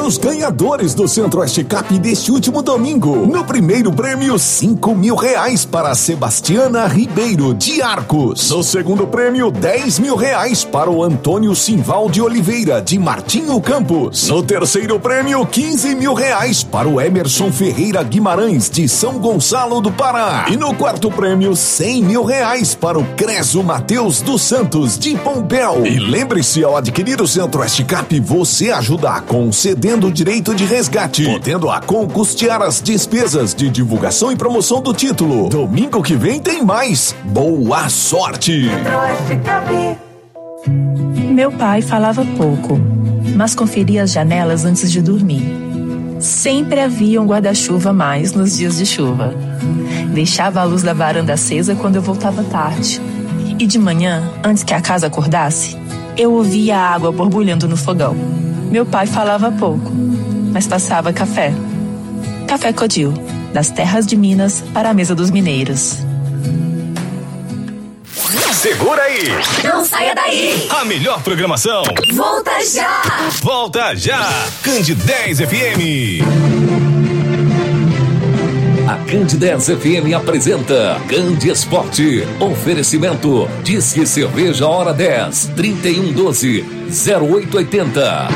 os ganhadores do Centro-Oeste Cap deste último domingo. No primeiro prêmio, R$5.000 para Sebastiana Ribeiro, de Arcos. No segundo prêmio, R$10.000 para o Antônio Simval de Oliveira, de Martinho Campos. No terceiro prêmio, R$15.000 para o Emerson Ferreira Guimarães, de São Gonçalo do Pará. E no quarto prêmio, R$100.000 para o Creso Mateus dos Santos, de Pompéu. E lembre-se, ao adquirir o Centro-Oeste Cap, você ajuda concedendo o direito de resgate, podendo a custear as despesas de divulgação e promoção do título. Domingo que vem tem mais. Boa sorte! Meu pai falava pouco, mas conferia as janelas antes de dormir. Sempre havia um guarda-chuva a mais nos dias de chuva. Deixava a luz da varanda acesa quando eu voltava tarde. E de manhã, antes que a casa acordasse, eu ouvia a água borbulhando no fogão. Meu pai falava pouco, mas passava café. Café Codil, das terras de Minas para a mesa dos mineiros. Segura aí! Não saia daí! A melhor programação! Volta já! Volta já! Candidez FM! A Candidez FM apresenta Candi Esporte. Oferecimento Disque Cerveja Hora 10 3112-0880.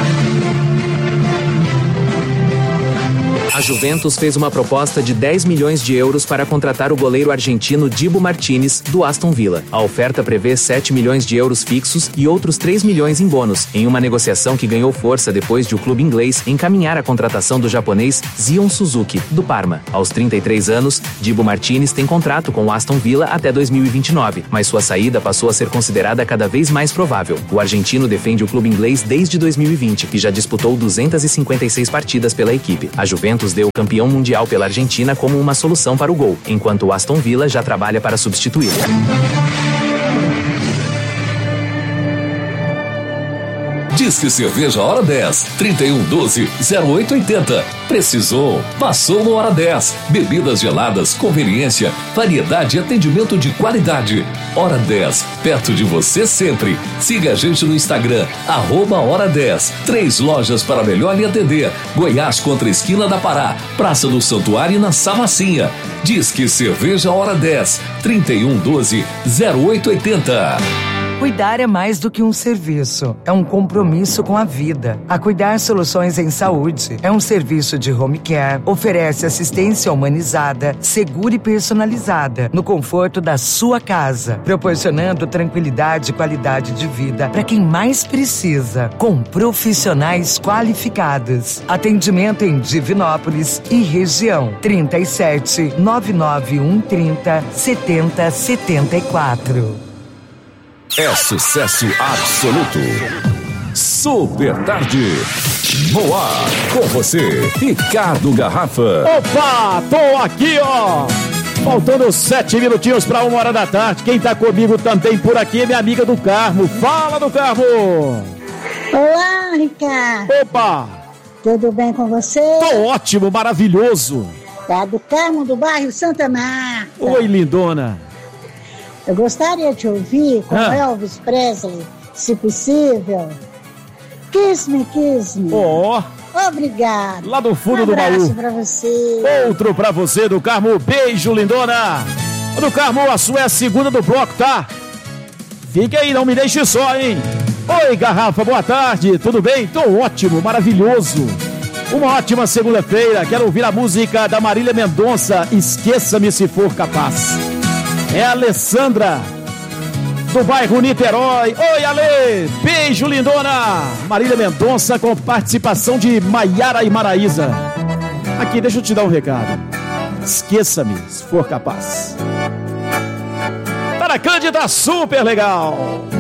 A Juventus fez uma proposta de 10 milhões de euros para contratar o goleiro argentino Dibu Martínez, do Aston Villa. A oferta prevê 7 milhões de euros fixos e outros 3 milhões em bônus, em uma negociação que ganhou força depois de o clube inglês encaminhar a contratação do japonês Zion Suzuki, do Parma. Aos 33 anos, Dibu Martínez tem contrato com o Aston Villa até 2029, mas sua saída passou a ser considerada cada vez mais provável. O argentino defende o clube inglês desde 2020 e já disputou 256 partidas pela equipe. A Juventus deu o campeão mundial pela Argentina como uma solução para o gol, enquanto o Aston Villa já trabalha para substituí-lo. Disque Cerveja Hora 10 3112-0880. Precisou? Passou no Hora 10. Bebidas geladas, conveniência, variedade e atendimento de qualidade. Hora 10, perto de você sempre. Siga a gente no Instagram, @Hora 10. 3 lojas para melhor lhe atender. Goiás contra a esquina da Pará, Praça do Santuário e na Samacinha. Disque Cerveja Hora 10 3112-0880. Cuidar é mais do que um serviço, é um compromisso com a vida. A Cuidar Soluções em Saúde é um serviço de home care, oferece assistência humanizada, segura e personalizada, no conforto da sua casa, proporcionando tranquilidade e qualidade de vida para quem mais precisa, com profissionais qualificados. Atendimento em Divinópolis e região, 37 991 30 70 74. É sucesso absoluto. Super Tarde. No ar com você, Ricardo Garrafa. Opa, tô aqui, ó. Faltando 7 minutinhos para 1 hora da tarde. Quem tá comigo também por aqui é minha amiga do Carmo. Fala, do Carmo. Olá, Ricardo. Opa. Tudo bem com você? Tô ótimo, maravilhoso. Tá do Carmo, do bairro Santa Marta. Oi, lindona. Eu gostaria de ouvir com Elvis Presley, se possível. Kiss me, kiss me. Ó. Obrigado. Lá do fundo do baú. Um abraço pra você. Outro pra você, do Carmo. Beijo, lindona. Do Carmo, a sua é a segunda do bloco, tá? Fique aí, não me deixe só, hein? Oi, Garrafa, boa tarde. Tudo bem? Tô ótimo, maravilhoso. Uma ótima segunda-feira. Quero ouvir a música da Marília Mendonça, Esqueça-me se for capaz. É a Alessandra, do bairro Niterói. Oi, Ale! Beijo, lindona! Marília Mendonça com participação de Maiara e Maraísa. Aqui, deixa eu te dar um recado. Esqueça-me, se for capaz. Tá na Cândida, super legal!